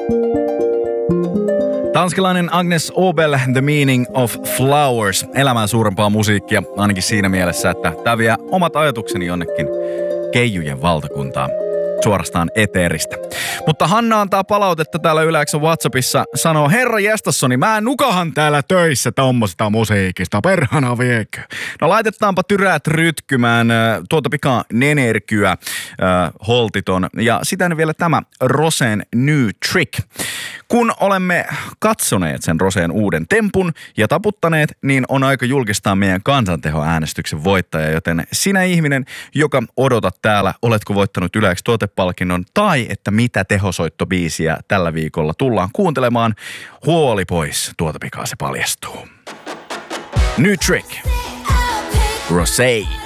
Tanskalainen Agnes Obel, The Meaning of Flowers. Elämään suurempaa musiikkia, ainakin siinä mielessä, että tämä vie omat ajatukseni jonnekin keijujen valtakuntaan. Suorastaan eteeristä. Mutta Hanna antaa palautetta täällä Yle X:n WhatsAppissa. Sanoo, herra Jestassoni, mä nukahan täällä töissä tommosesta musiikista. Perhana viekö. No laitetaanpa tyräät rytkymään. Tuota pikaa Nenerkyä, holtiton. Ja sitten vielä tämä Rosén New Trick. Kun olemme katsoneet sen Rosén uuden tempun ja taputtaneet, niin on aika julkistaa meidän kansantehoäänestyksen voittaja. Joten sinä ihminen, joka odotat täällä, oletko voittanut Yle X tuotepalkinnon tai että mitä tehosoittobiisiä tällä viikolla tullaan kuuntelemaan, huoli pois, tuota pikaa se paljastuu. New Trick. Rosé.